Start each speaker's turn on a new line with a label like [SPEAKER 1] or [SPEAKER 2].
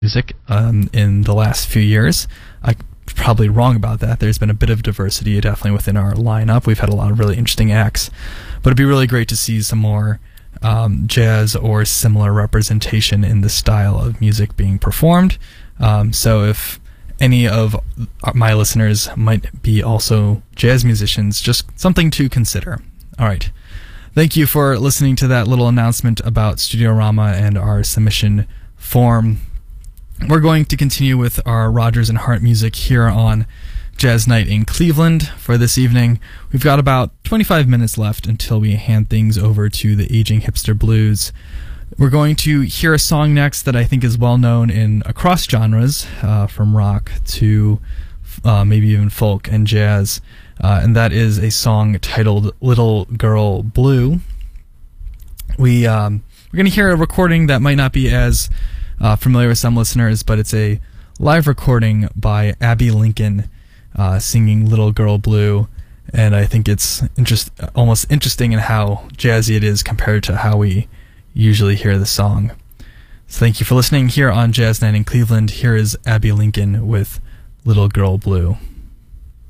[SPEAKER 1] music in the last few years. I'm probably wrong about that. There's been a bit of diversity definitely within our lineup. We've had a lot of really interesting acts, but it'd be really great to see some more jazz or similar representation in the style of music being performed. So if any of my listeners might be also jazz musicians, just something to consider. All right. Thank you for listening to that little announcement about Studiorama and our submission form. We're going to continue with our Rodgers and Hart music here on Jazz Night in Cleveland for this evening. We've got about 25 minutes left until we hand things over to the Aging Hipster Blues. We're going to hear a song next that I think is well known in across genres, from rock to maybe even folk and jazz, and that is a song titled Little Girl Blue. We're going to hear a recording that might not be as familiar with some listeners, but it's a live recording by Abby Lincoln singing Little Girl Blue, and I think it's almost interesting in how jazzy it is compared to how we usually hear the song. So thank you for listening here on Jazz Night in Cleveland. Here is Abby Lincoln with Little Girl Blue.